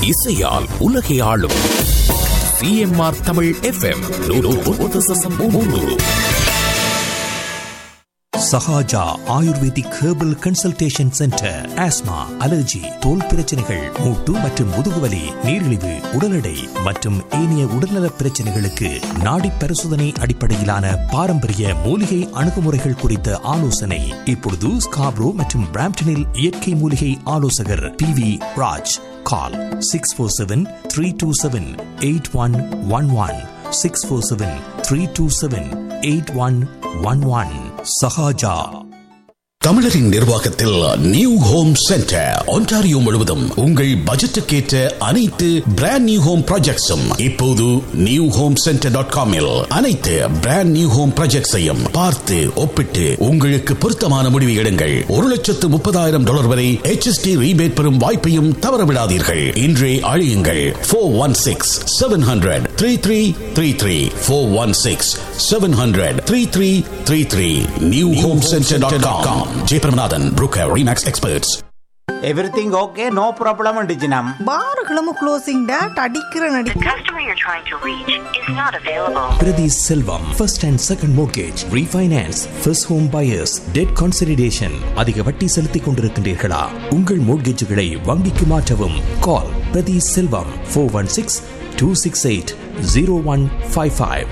இசையால் உலகை ஆளும் CMR Tamil FM 101.3. Sahaja ayurvedic herbal consultation centre. Asthma, allergy, தோல் பிரச்சனைகள், மூட்டு மற்றும் முதுகுவலி, நீரிழிவு, உடல் எடை மற்றும் ஏனைய உடல்நல பிரச்சனைகளுக்கு நாடி பரிசோதனை அடிப்படையிலான பாரம்பரிய மூலிகை அணுகுமுறைகள் குறித்த ஆலோசனை. இப்பொழுது ஸ்காப்ரோ மற்றும் பிராம்ப்டனில் இயற்கை மூலிகை ஆலோசகர் PV ராஜ். கால் 647-327-8111 647-327-8111. சஹாஜா. தமிழரின் நிர்வாகத்தில் நியூ ஹோம் சென்டர் ஒன்டாரியோ முழுவதும் உங்கள் பட்ஜெட்டுக்கேற்ற அனைத்து பிராண்ட் நியூ ஹோம் ப்ராஜெக்ட்ஸும் இப்போது நியூ ஹோம் சென்டர்.com அனைத்து பிராண்ட் நியூ ஹோம் ப்ராஜெக்ட்ஸையும் பார்த்து ஒப்பிட்டு உங்களுக்கு பொருத்தமான முடிவு எடுங்கள். $130,000 வரை HST ரீபேட் பெறும் வாய்ப்பையும் தவறவிடாதீர்கள். இன்றே அழையுங்கள் 416-700-3333 416-700-3333 new home சென்டர்.com. Jayabramanathan, broker, remakes experts. Everything okay, no problem அண்டிச்சினம். பாருகளும் closing date அடிக்கிற நடி. The customer you're trying to reach is not available. Priti Selvam, first and second mortgage, refinance, first home buyers, debt consolidation. அதிக வட்டி செலுத்திக் கொண்டிருக்கின்றீர்களா? உங்கள் மோட்கேஜுகளை வங்கிக்கு மாற்றவும். Call Priti Selvam 416-268-0155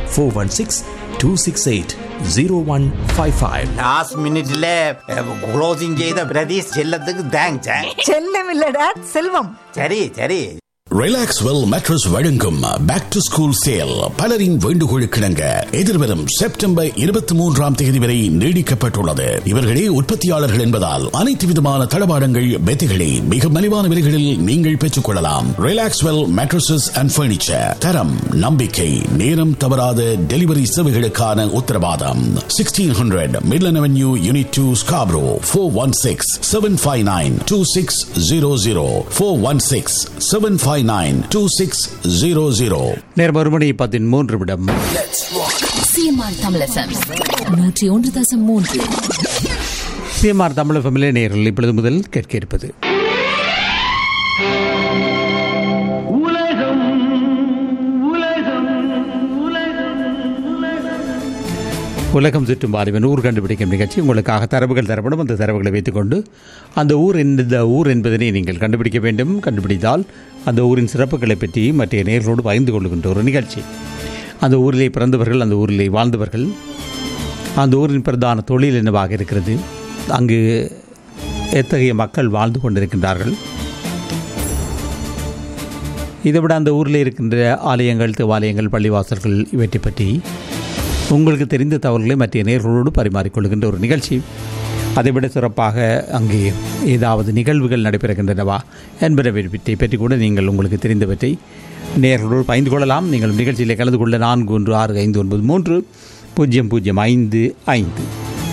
416-268-0155. Last மினிட்ல closing செய்த பிரதீஷ் செல்லத்துக்கு தேங்க்ஸ். செல்லம் இல்ல டேட், செல்வம். சரி சரி. ரிலாக்ஸ் வெல் மேட்ரஸ் வழங்கும் பேக் டு ஸ்கூல் சேல். பலரின் வேண்டுகோளுக்கிணங்க எதிர்வரும் செப்டம்பர் 23 வரை நீடிக்கப்பட்டுள்ளது. இவர்களே உற்பத்தியாளர்கள் என்பதால் அனைத்து விதமான தளபாடங்கள், மெத்தைகளை மிக மலிவான விலைகளில் நீங்கள் பெற்றுக் கொள்ளலாம். Relax well mattresses and furniture. தரம், நம்பிக்கை, நேரம் தவறாத டெலிவரி சேவைகளுக்கான உத்தரவாதம். 1600 மிட்லண்ட் அவென்யூ, யூனிட் 2, ஸ்காப்ரோ. 416-759-2600 416-759-2600. நேரம் 1:13. CMR Tamil FM 101.3. CMR Tamil FM நேயர்கள் இப்பொழுது முதல் கேட்க இருப்பது உலகம் சுற்றும் வாலிபன் ஊர் கண்டுபிடிக்கும் நிகழ்ச்சி. உங்களுக்காக தரவுகள் தரப்படும். அந்த தரவுகளை வைத்துக்கொண்டு அந்த ஊர் எந்த ஊர் என்பதனை நீங்கள் கண்டுபிடிக்க வேண்டும். கண்டுபிடித்தால் அந்த ஊரின் சிறப்புகளை பற்றி மற்ற நேயர்களோடு பகிர்ந்து கொள்கின்ற ஒரு நிகழ்ச்சி. அந்த ஊரிலே பிறந்தவர்கள், அந்த ஊரிலே வாழ்ந்தவர்கள், அந்த ஊரின் பிரதான தொழில் என்னவாக இருக்கிறது, அங்கு எத்தகைய மக்கள் வாழ்ந்து கொண்டிருக்கின்றார்கள், இதைவிட அந்த ஊரில் இருக்கின்ற ஆலயங்கள், தேவாலயங்கள், பள்ளிவாசல்கள், இவற்றை பற்றி உங்களுக்கு தெரிந்த தகவல்களை மற்ற நேயர்களோடு பரிமாறிக்கொள்கின்ற ஒரு நிகழ்ச்சி. அதைவிட சிறப்பாக அங்கே ஏதாவது நிகழ்வுகள் நடைபெறுகின்றனவா என்பதை பற்றி கூட நீங்கள் உங்களுக்கு தெரிந்தவற்றை நேயர்களோடு பகிர்ந்து கொள்ளலாம். நீங்கள் நிகழ்ச்சியில் கலந்து கொள்ள 4165930055.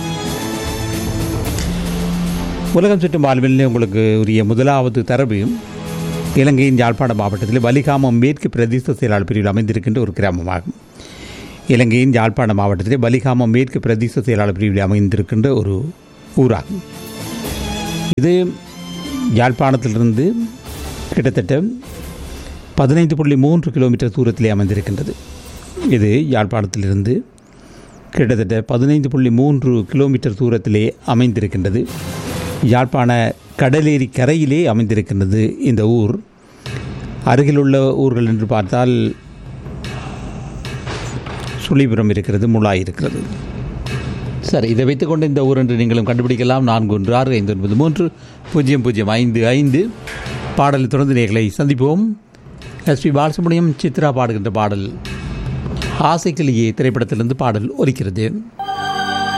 உலகம் சுற்றும் வாழ்வில் உங்களுக்கு உரிய முதலாவது தரவு இலங்கையின் யாழ்ப்பாண மாவட்டத்தில் வலிகாமம் மேற்கு பிரதேச செயலாளர் பிரிவில் அமைந்திருக்கின்ற ஒரு கிராமமாகும். இலங்கையின் யாழ்ப்பாண மாவட்டத்தில் வலிகாமம் மேற்கு பிரதேச செயலாளர் பிரிவில் அமைந்திருக்கின்ற ஒரு ஊராகும். இது யாழ்ப்பாணத்திலிருந்து கிட்டத்தட்ட 15.3 கிலோமீட்டர் தூரத்திலே அமைந்திருக்கின்றது. இது யாழ்ப்பாணத்திலிருந்து கிட்டத்தட்ட 15.3 கிலோமீட்டர் தூரத்திலே அமைந்திருக்கின்றது. யாழ்ப்பாண கடலேரி கரையிலே அமைந்திருக்கின்றது இந்த ஊர். அருகிலுள்ள ஊர்கள் என்று பார்த்தால் சுழிபுரம் இருக்கிறது, முலாய் இருக்கிறது. சரி, இதை வைத்துக்கொண்டு இந்த ஊர் என்று நீங்களும் கண்டுபிடிக்கலாம். 4165930055. பாடலை தொடர்ந்து நேயர்களை சந்திப்போம். SP பாலசுப்ரமணியம், சித்ரா பாடுகின்ற பாடல் ஆசைக்கிளியே திரைப்படத்திலிருந்து பாடல் ஒலிக்கிறது.